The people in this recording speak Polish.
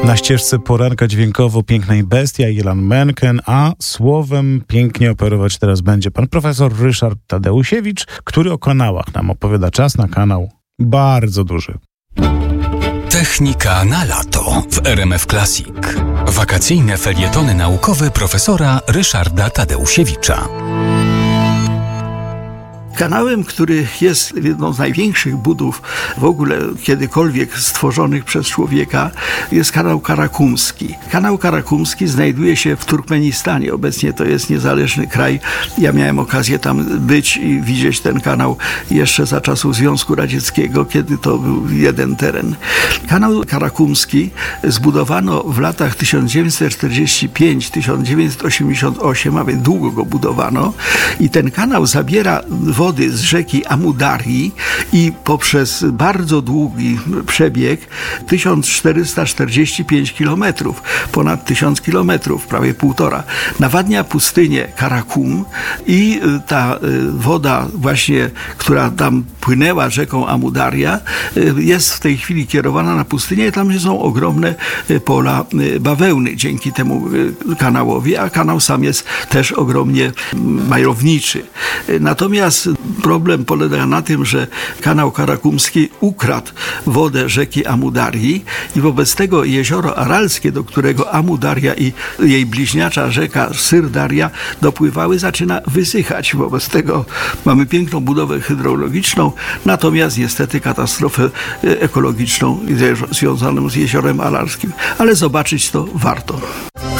Na ścieżce poranka dźwiękowo pięknej bestia Ilan Menken, a słowem pięknie operować teraz będzie pan profesor Ryszard Tadeusiewicz, który o kanałach nam opowiada. Czas na kanał bardzo duży. Technika na lato w RMF Classic. Wakacyjne felietony naukowe profesora Ryszarda Tadeusiewicza. Kanałem, który jest jedną z największych budów w ogóle kiedykolwiek stworzonych przez człowieka, jest kanał Karakumski. Kanał Karakumski znajduje się w Turkmenistanie. Obecnie to jest niezależny kraj. Ja miałem okazję tam być i widzieć ten kanał jeszcze za czasów Związku Radzieckiego, kiedy to był jeden teren. Kanał Karakumski zbudowano w latach 1945-1988, a więc długo go budowano, i ten kanał zabiera wody z rzeki Amudarii i poprzez bardzo długi przebieg 1445 km, ponad 1000 km, prawie 1,5, nawadnia pustynię Karakum i ta woda właśnie, która tam płynęła rzeką Amudaria, jest w tej chwili kierowana na pustynię i tam są ogromne pola bawełny dzięki temu kanałowi, a kanał sam jest też ogromnie majowniczy. Natomiast problem polega na tym, że kanał Karakumski ukradł wodę rzeki Amudarii i wobec tego jezioro Aralskie, do którego Amudaria i jej bliźniacza rzeka Syrdaria dopływały, zaczyna wysychać. Wobec tego mamy piękną budowę hydrologiczną, natomiast niestety katastrofę ekologiczną związaną z jeziorem Aralskim. Ale zobaczyć to warto.